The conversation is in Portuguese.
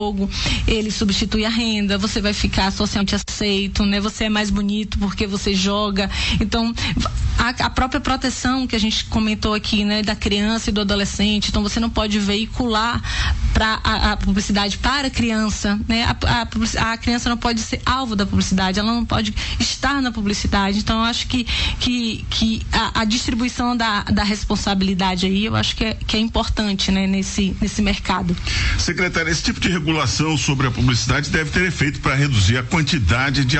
ele substitui a renda, você vai ficar socialmente aceito, né? Você é mais bonito porque você joga. Então, a própria proteção que a gente comentou aqui, né? Da criança e do adolescente. Então, você não pode veicular a publicidade para a criança, né? A criança não pode ser alvo da publicidade, ela não pode estar na publicidade. Então, eu acho que a distribuição da responsabilidade aí, eu acho que é importante, né? Nesse mercado. Secretária, esse tipo de regulação sobre a publicidade deve ter efeito para reduzir a quantidade de